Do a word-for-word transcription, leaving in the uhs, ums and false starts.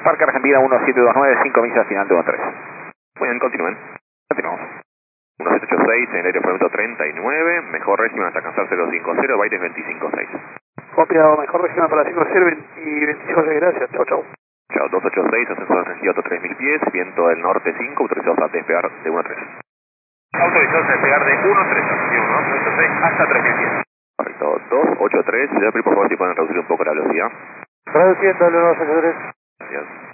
Parque Argentina uno siete dos nueve, cinco millas final de uno tres. Muy bien, continúen. Continuamos. uno siete ocho seis en el aeropuerto treinta y nueve, mejor régimen hasta alcanzar cero cinco cero, Baires veinticinco seis. Copiado, mejor régimen para cinco cero y veinticinco seis, gracias, chau chau. Chao, dos ocho seis, ascenso de Kioto tres mil pies, viento del norte cinco, autorizados a despegar de uno tres. Autorizados a despegar de uno tres, atención, dos ocho seis hasta tres mil pies. Correcto, dos ocho tres, le doy por favor si pueden reducir un poco la velocidad. Reduciendo los señores. Gracias.